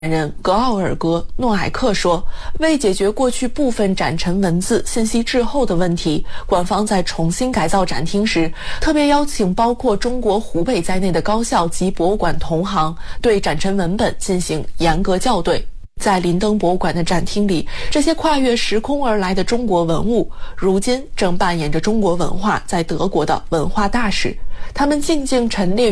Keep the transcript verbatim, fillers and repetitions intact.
人格奥尔格·诺埃克说，为解决过去部分展陈文字信息滞后的问题，官方在重新改造展厅时，特别邀请包括中国湖北在内的高校及博物馆同行，对展陈文本进行严格校对。在林登博物馆的展厅里，这些跨越时空而来的中国文物，如今正扮演着中国文化在德国的文化大使，他们静静陈列